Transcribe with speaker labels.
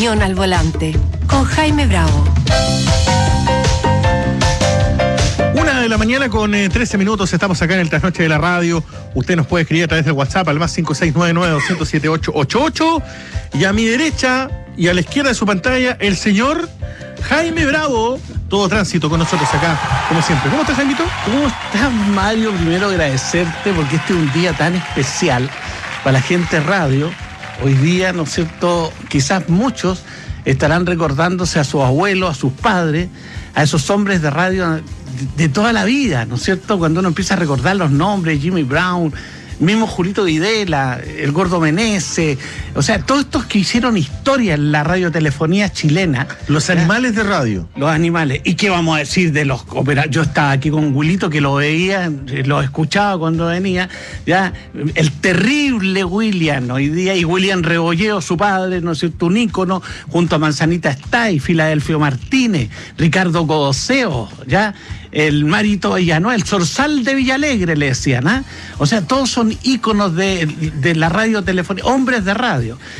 Speaker 1: Al volante, con Jaime Bravo.
Speaker 2: 1:00 con 13 minutos, estamos acá en el Trasnoche de la Radio. Usted nos puede escribir a través del WhatsApp al más 5699-207-888. Y a mi derecha y a la izquierda de su pantalla, el señor Jaime Bravo. Todo tránsito con nosotros acá, como siempre. ¿Cómo estás, Jaimito?
Speaker 3: ¿Cómo estás, Mario? Primero agradecerte porque este es un día tan especial para la gente de radio. Hoy día, ¿no es cierto?, quizás muchos estarán recordándose a sus abuelos, a sus padres, a esos hombres de radio de toda la vida, ¿no es cierto? Cuando uno empieza a recordar los nombres, Jimmy Brown, mismo Julito Videla, el Gordo Meneses, o sea, todos estos que hicieron historia en la radiotelefonía chilena.
Speaker 2: Los animales de radio.
Speaker 3: Los animales. ¿Y qué vamos a decir de los operadores? Yo estaba aquí con Wilito, que lo veía, lo escuchaba cuando venía, ya, el terrible William hoy día, y William Rebolleo, su padre, ¿no es cierto?, un ícono, junto a Manzanita Stay, Filadelfio Martínez, Ricardo Codoseo, ya, el Marito Villanueva, el Zorzal de Villalegre, le decían, ¿ah? O sea, todos son íconos de la radiotelefonía, hombres de radio.